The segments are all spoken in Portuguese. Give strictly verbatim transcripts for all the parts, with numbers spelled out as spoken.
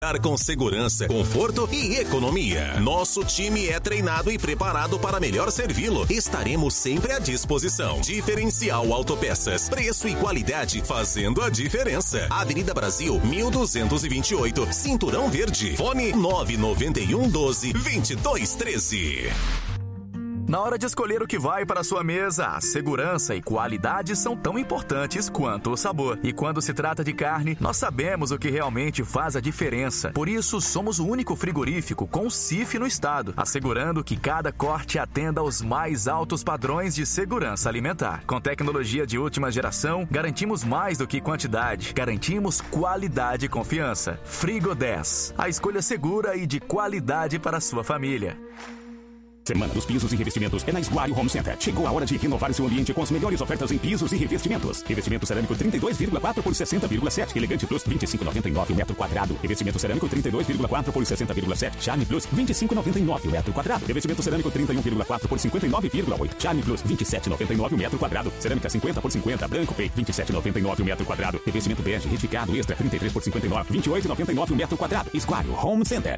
Com segurança, conforto e economia. Nosso time é treinado e preparado para melhor servi-lo. Estaremos sempre à disposição. Diferencial Autopeças. Preço e qualidade fazendo a diferença. Avenida Brasil, mil duzentos e vinte e oito, Cinturão Verde. Fone nove nove um, doze, vinte e dois, treze. Na hora de escolher o que vai para a sua mesa, a segurança e qualidade são tão importantes quanto o sabor. E quando se trata de carne, nós sabemos o que realmente faz a diferença. Por isso, somos o único frigorífico com C I F no estado, assegurando que cada corte atenda aos mais altos padrões de segurança alimentar. Com tecnologia de última geração, garantimos mais do que quantidade, garantimos qualidade e confiança. Frigo dez, a escolha segura e de qualidade para a sua família. Semana dos pisos e revestimentos é na Esguário Home Center. Chegou a hora de renovar seu ambiente com as melhores ofertas em pisos e revestimentos. Revestimento cerâmico trinta e dois vírgula quatro por sessenta vírgula sete. Elegante Plus vinte e cinco vírgula noventa e nove o metro quadrado. Revestimento cerâmico trinta e dois vírgula quatro por sessenta vírgula sete. Charme Plus vinte e cinco vírgula noventa e nove o metro quadrado. Revestimento cerâmico trinta e um vírgula quatro por cinquenta e nove vírgula oito. Charme Plus vinte e sete vírgula noventa e nove o metro quadrado. Cerâmica cinquenta por cinquenta branco Pay vinte e sete vírgula noventa e nove o metro quadrado. Revestimento bege retificado extra trinta e três por cinquenta e nove vinte e oito vírgula noventa e nove o metro quadrado. Esguário Home Center.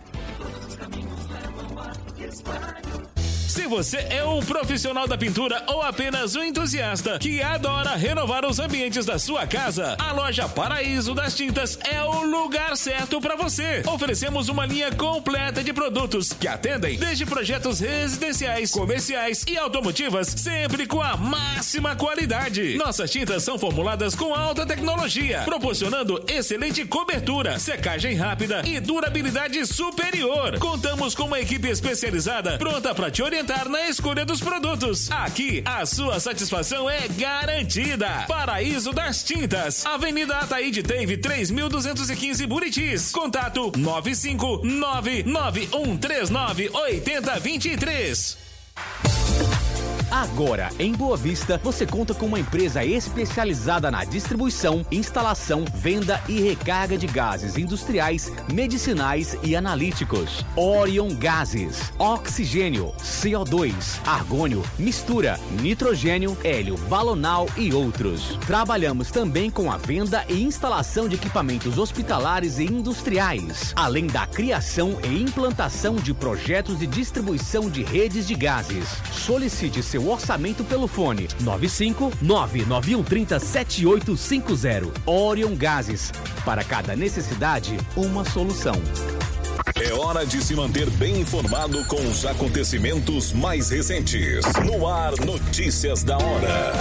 Se você é um profissional da pintura ou apenas um entusiasta que adora renovar os ambientes da sua casa, a loja Paraíso das Tintas é o lugar certo para você. Oferecemos uma linha completa de produtos que atendem desde projetos residenciais, comerciais e automotivas, sempre com a máxima qualidade. Nossas tintas são formuladas com alta tecnologia, proporcionando excelente cobertura, secagem rápida e durabilidade superior. Contamos com uma equipe especializada pronta para te orientar na escolha dos produtos. Aqui, a sua satisfação é garantida. Paraíso das Tintas, Avenida Ataíde Teve, três mil duzentos e quinze, Buritis. Contato nove cinco nove nove um três nove oito zero dois três. Agora, em Boa Vista, você conta com uma empresa especializada na distribuição, instalação, venda e recarga de gases industriais, medicinais e analíticos. Orion Gases, oxigênio, C O dois, argônio, mistura, nitrogênio, hélio, balonal e outros. Trabalhamos também com a venda e instalação de equipamentos hospitalares e industriais, além da criação e implantação de projetos de distribuição de redes de gases. Solicite seu orçamento pelo fone nove cinco nove nove um três zero sete oito cinco zero. Orion Gases. Para cada necessidade, uma solução. É hora de se manter bem informado com os acontecimentos mais recentes. No ar, Notícias da Hora.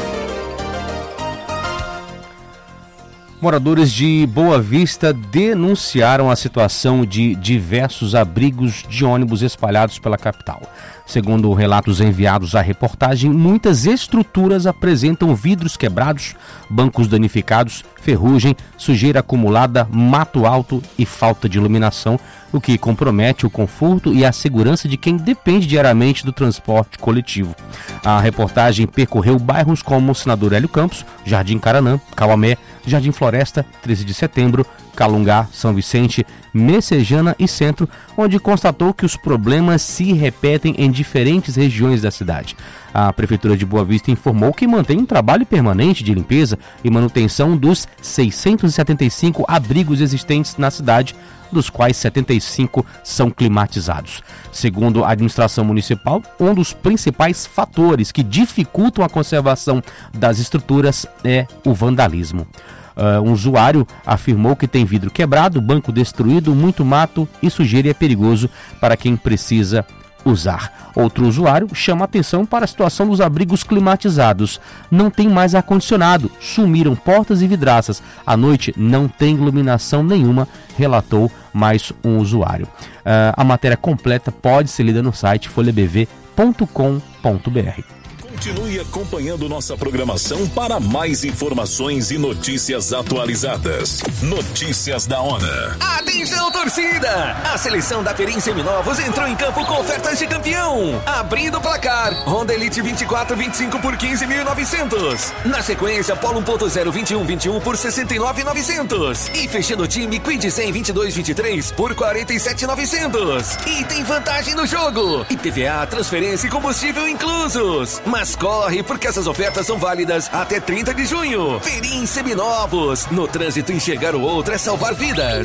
Moradores de Boa Vista denunciaram a situação de diversos abrigos de ônibus espalhados pela capital. Segundo relatos enviados à reportagem, muitas estruturas apresentam vidros quebrados, bancos danificados, ferrugem, sujeira acumulada, mato alto e falta de iluminação, o que compromete o conforto e a segurança de quem depende diariamente do transporte coletivo. A reportagem percorreu bairros como Senador Hélio Campos, Jardim Caranã, Cauamé, Jardim Floresta, treze de setembro, Calungá, São Vicente, Messejana e Centro, onde constatou que os problemas se repetem em diferentes regiões da cidade. A Prefeitura de Boa Vista informou que mantém um trabalho permanente de limpeza e manutenção dos seiscentos e setenta e cinco abrigos existentes na cidade, dos quais setenta e cinco são climatizados. Segundo a administração municipal, um dos principais fatores que dificultam a conservação das estruturas é o vandalismo. Uh, um usuário afirmou que tem vidro quebrado, banco destruído, muito mato e sujeira e é perigoso para quem precisa usar. Outro usuário chama atenção para a situação dos abrigos climatizados. Não tem mais ar-condicionado, sumiram portas e vidraças. À noite não tem iluminação nenhuma, relatou mais um usuário. Uh, a matéria completa pode ser lida no site folha b v ponto com ponto b r. Continue acompanhando nossa programação para mais informações e notícias atualizadas. Notícias da Hora. Atenção, torcida! A seleção da Perim Seminovos entrou em campo com ofertas de campeão. Abrindo o placar, Honda Elite vinte e quatro, vinte e cinco por quinze mil e novecentos. Na sequência, Polo um ponto zero, vinte e um, vinte e um por sessenta e nove mil e novecentos. E fechando o time, Quid cem, vinte e dois, vinte e três por quarenta e sete mil e novecentos. E tem vantagem no jogo. I P V A, transferência e combustível inclusos. Mas corre, porque essas ofertas são válidas até trinta de junho. Perim Seminovos. No trânsito, enxergar o outro é salvar vidas.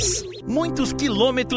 muitos quilômetros